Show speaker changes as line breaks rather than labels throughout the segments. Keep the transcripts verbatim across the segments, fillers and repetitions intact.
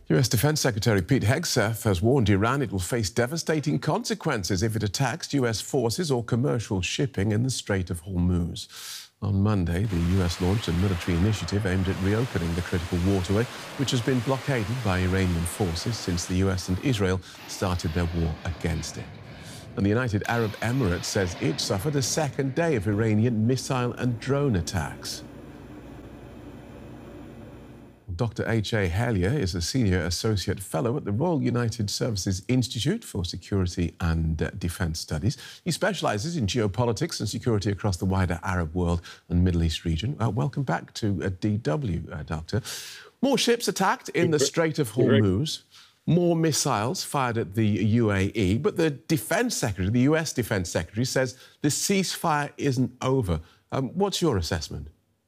U S Defense Secretary Pete Hegseth has warned Iran it will face devastating consequences if it attacks U S forces or commercial shipping in the Strait of Hormuz. On Monday, the U S launched a military initiative aimed at reopening the critical waterway, which has been blockaded by Iranian forces since the U S and Israel started their war against it. And the United Arab Emirates says it suffered a second day of Iranian missile and drone attacks. Doctor H A Hellier is a Senior Associate Fellow at the Royal United Services Institute for Security and uh, Defence Studies. He specialises in geopolitics and security across the wider Arab world and Middle East region. Uh, welcome back to uh, D W, uh, Doctor. More ships attacked in the Strait of Hormuz, more missiles fired at the U A E, but the Defence Secretary, the U S Defence Secretary, says the ceasefire isn't over. Um, what's your assessment?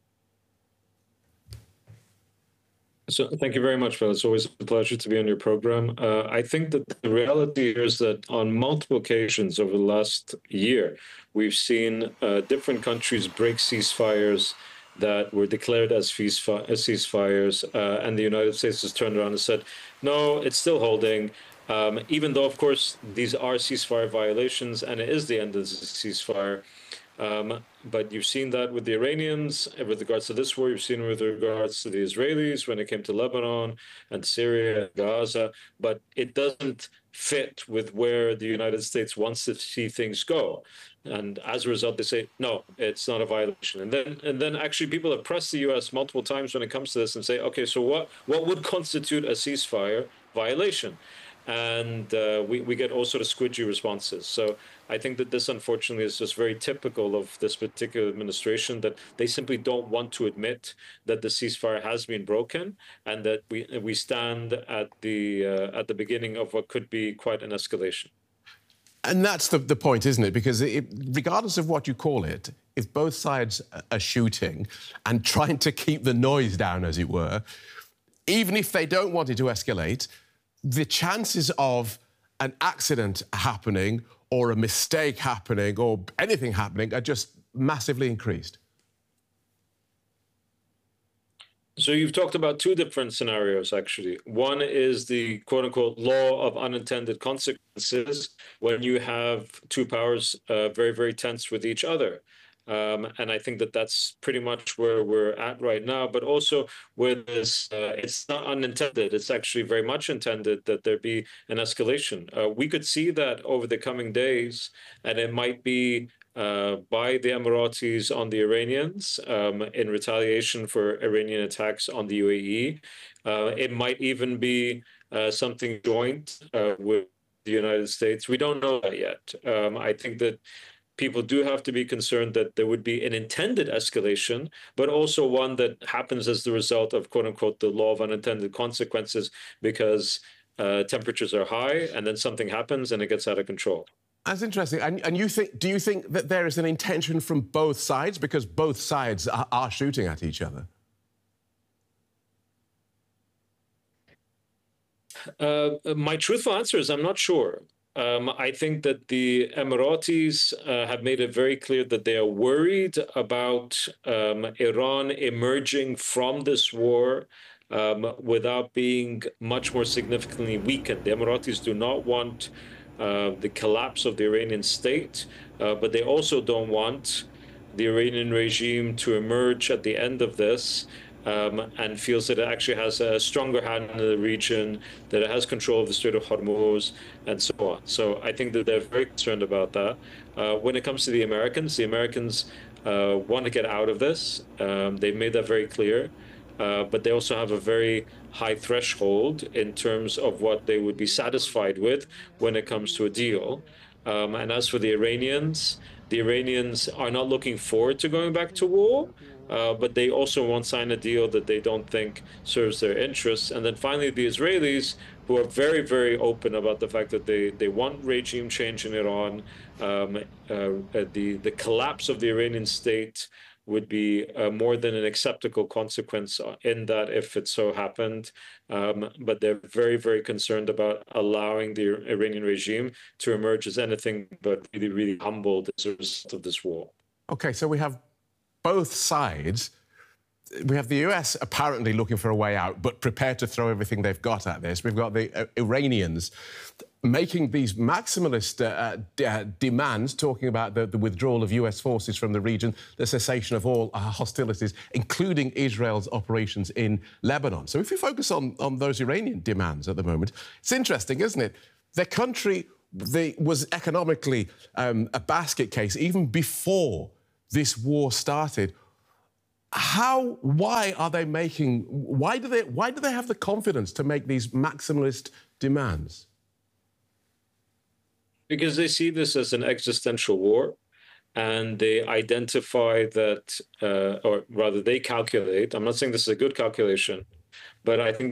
So thank you very much, Phil. It's always a pleasure to be on your program. Uh, I think that the reality here is that on multiple occasions over the last year, we've seen uh, different countries break ceasefires that were declared as ceasefires, uh, and the United States has turned around and said, no, it's still holding, um, even though, of course, these are ceasefire violations, and it is the end of the ceasefire. Um, but you've seen that with the Iranians with regards to this war. You've seen it with regards to the Israelis when it came to Lebanon and Syria and Gaza. But it doesn't fit with where the United States wants to see things go. And as a result, they say, no, it's not a violation. And then and then actually people have pressed the U S multiple times when it comes to this and say, OK, so what, what would constitute a ceasefire violation? And uh, we, we get all sort of squidgy responses. So I think that this, unfortunately, is just very typical of this particular administration, that they simply don't want to admit that the ceasefire has been broken and that we we stand at the uh, at the beginning of what could be quite an escalation.
And that's the, the point, isn't it? Because it, regardless of what you call it, if both sides are shooting and trying to keep the noise down, as it were, even if they don't want it to escalate, the chances of an accident happening or a mistake happening or anything happening are just massively increased.
So you've talked about two different scenarios, actually. One is the quote-unquote law of unintended consequences, when you have two powers uh, very, very tense with each other. Um, and I think that that's pretty much where we're at right now. But also with this, uh, it's not unintended. It's actually very much intended that there be an escalation. Uh, we could see that over the coming days, and it might be uh, by the Emiratis on the Iranians um, in retaliation for Iranian attacks on the U A E. Uh, it might even be uh, something joint uh, with the United States. We don't know that yet. Um, I think that people do have to be concerned that there would be an intended escalation, but also one that happens as the result of, quote unquote, the law of unintended consequences, because uh, temperatures are high and then something happens and it gets out of control.
That's interesting. And, and you think, do you think that there is an intention from both sides, because both sides are, are shooting at each other?
Uh, my truthful answer is I'm not sure. Um, I think that the Emiratis uh, have made it very clear that they are worried about um, Iran emerging from this war um, without being much more significantly weakened. The Emiratis do not want uh, the collapse of the Iranian state, uh, but they also don't want the Iranian regime to emerge at the end of this Um, and feels that it actually has a stronger hand in the region, that it has control of the Strait of Hormuz, and so on. So I think that they're very concerned about that. Uh, when it comes to the Americans, the Americans uh, want to get out of this. Um, they've made that very clear. Uh, but they also have a very high threshold in terms of what they would be satisfied with when it comes to a deal. Um, and as for the Iranians, the Iranians are not looking forward to going back to war. Uh, but they also won't sign a deal that they don't think serves their interests. And then finally, the Israelis, who are very, very open about the fact that they, they want regime change in Iran. Um, uh, the, the collapse of the Iranian state would be uh, more than an acceptable consequence in that if it so happened. Um, but they're very, very concerned about allowing the Iranian regime to emerge as anything but really, really humbled as a result of this war.
OK, so we have both sides we have the U S apparently looking for a way out, but prepared to throw everything they've got at this. We've got the uh, Iranians making these maximalist uh, d- uh, demands, talking about the, the withdrawal of U S forces from the region, the cessation of all uh, hostilities, including Israel's operations in Lebanon. So if we focus on, on those Iranian demands at the moment, it's interesting, isn't it? Their country they, was economically um, a basket case even before this war started. How, why are they making, why do they, why do they have the confidence to make these maximalist demands?
Because they see this as an existential war, and they identify that, uh, or rather they calculate, I'm not saying this is a good calculation, but I think